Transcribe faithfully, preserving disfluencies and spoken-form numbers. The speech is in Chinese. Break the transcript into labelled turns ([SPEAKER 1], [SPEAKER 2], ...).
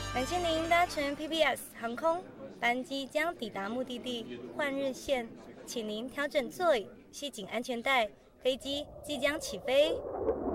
[SPEAKER 1] 感谢您搭乘 P B S 航空，班机将抵达目的地换日线，请您调整座椅，系紧安全带，飞机即将起飞。